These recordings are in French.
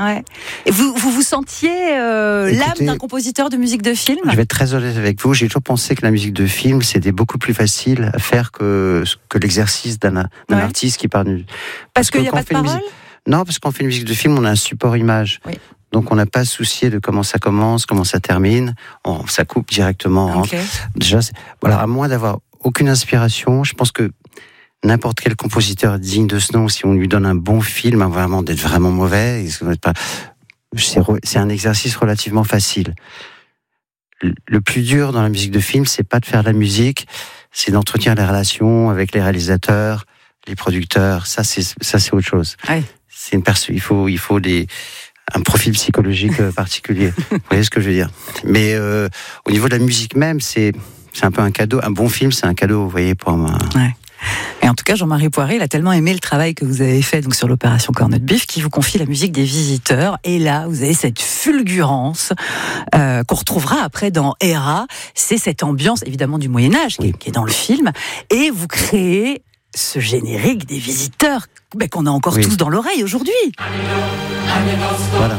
Ouais. Et vous sentiez l'âme d'un compositeur de musique de film ? Je vais être très honnête avec vous. J'ai toujours pensé que la musique de film, c'était beaucoup plus facile à faire que l'exercice d'un artiste qui part du... Parce qu'il n'y a pas de parole ? Non, parce qu'on fait une musique de film, on a un support image. Oui. Donc on n'a pas à se soucier de comment ça commence, comment ça termine. Ça coupe directement. Okay. Déjà, voilà, à moins d'avoir aucune inspiration, je pense que n'importe quel compositeur digne de ce nom, si on lui donne un bon film, vraiment d'être vraiment mauvais, c'est un exercice relativement facile. Le plus dur dans la musique de film, c'est pas de faire de la musique, c'est d'entretenir les relations avec les réalisateurs, les productça c'est autre chose. Oui. C'est il faut un profil psychologique particulier. Vous voyez ce que je veux dire ? Mais au niveau de la musique même, c'est un peu un cadeau. Un bon film, c'est un cadeau, vous voyez, pour moi. Ouais. Et en tout cas, Jean-Marie Poiré, il a tellement aimé le travail que vous avez fait donc sur l'opération Corned Beef, qui vous confie la musique des Visiteurs. Et là, vous avez cette fulgurance qu'on retrouvera après dans Héra. C'est cette ambiance, évidemment, du Moyen-Âge qui est dans le film. Et vous créez ce générique des Visiteurs qu'on a encore tous dans l'oreille aujourd'hui. Voilà.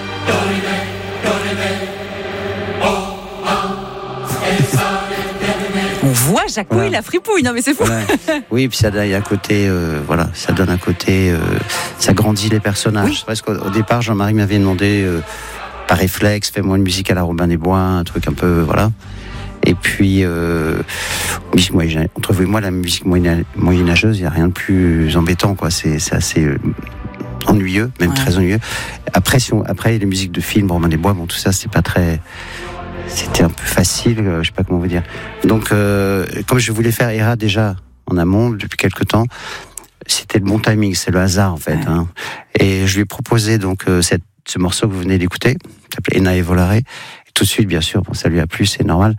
On voit Jacouille, la fripouille. Non mais c'est fou. Ouais. Oui, puis ça donne un côté, ça donne un côté, ça grandit les personnages. Oui. Parce qu'au départ, Jean-Marie m'avait demandé, par réflexe, fais-moi une musique à la Robin des Bois, un truc un peu, voilà. Et puis, entre vous et moi, la musique moyenâgeuse, il n'y a rien de plus embêtant, quoi. C'est assez ennuyeux, même très ennuyeux. Après, les musiques de films, Robin des Bois, tout ça, c'était un peu facile, je sais pas comment vous dire. Donc, comme je voulais faire Héra déjà en amont depuis quelque temps, c'était le bon timing, c'est le hasard en fait. Ouais. Hein. Et je lui ai proposé donc ce morceau que vous venez d'écouter, qui s'appelait Enna e Volare. Et tout de suite, bien sûr, ça lui a plu, c'est normal.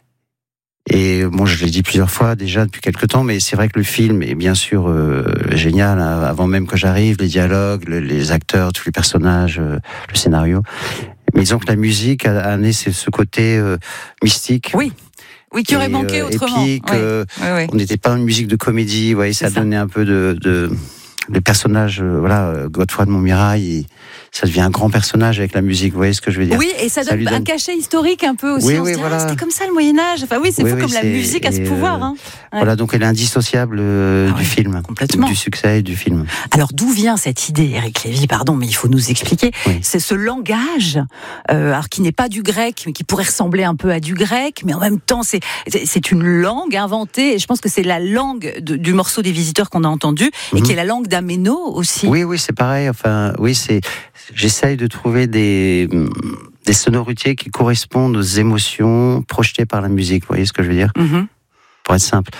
Et je l'ai dit plusieurs fois déjà depuis quelque temps, mais c'est vrai que le film est bien sûr génial. Hein, avant même que j'arrive, les dialogues, les acteurs, tous les personnages, le scénario. Mais disons que la musique a amené ce côté mystique. Oui, qui aurait manqué autrement. Épique, on n'était pas dans une musique de comédie, ça donnait un peu de les personnages, Godefroy de Montmirail, ça devient un grand personnage avec la musique, vous voyez ce que je veux dire ? Oui, et ça donne un cachet historique un peu aussi. Oui, on se dit, c'était comme ça le Moyen-Âge. Enfin, c'est fou comme la musique a ce pouvoir. Hein. Ouais. Voilà, donc elle est indissociable du film, complètement. Du succès du film. Alors, d'où vient cette idée, Éric Lévy ? Pardon, mais il faut nous expliquer. Oui. C'est ce langage, alors qui n'est pas du grec, mais qui pourrait ressembler un peu à du grec, mais en même temps, c'est une langue inventée, et je pense que c'est la langue du morceau des Visiteurs qu'on a entendu, et qui est la langue d'Améno aussi. Oui, c'est pareil. Enfin, j'essaye de trouver des sonorités qui correspondent aux émotions projetées par la musique. Vous voyez ce que je veux dire ? Pour être simple.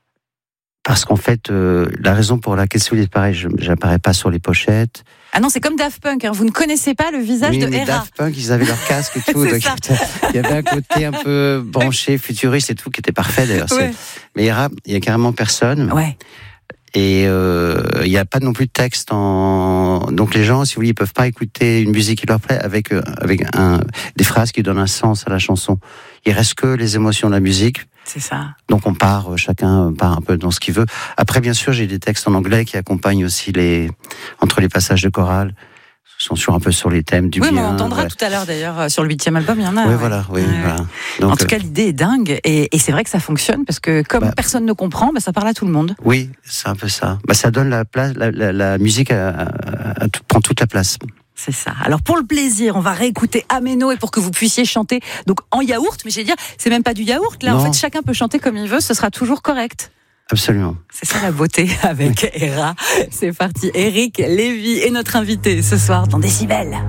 Parce qu'en fait, la raison pour laquelle si vous dites pareil, je n'apparais pas sur les pochettes. Ah non, c'est comme Daft Punk, hein. Vous ne connaissez pas le visage de Héra. Daft Punk, ils avaient leur casque et tout. Donc il y avait un côté un peu branché, futuriste et tout, qui était parfait d'ailleurs. Ouais. Mais Héra, il n'y a carrément personne. Ouais. Et il n'y a pas non plus de texte donc les gens, si vous voulez, ils peuvent pas écouter une musique qui leur plaît avec des phrases qui donnent un sens à la chanson. Il reste que les émotions de la musique. C'est ça. Donc chacun part un peu dans ce qu'il veut. Après, bien sûr, j'ai des textes en anglais qui accompagnent aussi entre les passages de chorale. Sont toujours un peu sur les thèmes du bien. Oui, mais on entendra tout à l'heure d'ailleurs sur le 8e album, il y en a. Oui, voilà. Donc, en tout cas, l'idée est dingue et c'est vrai que ça fonctionne parce que comme personne ne comprend, ça parle à tout le monde. Oui, c'est un peu ça. Ça donne la place, la musique prend toute la place. C'est ça. Alors pour le plaisir, on va réécouter Améno et pour que vous puissiez chanter donc en yaourt, mais j'allais dire, c'est même pas du yaourt là. Non. En fait, chacun peut chanter comme il veut, ce sera toujours correct. Absolument. C'est ça la beauté avec Héra. C'est parti. Éric Lévy est notre invité ce soir dans Décibel.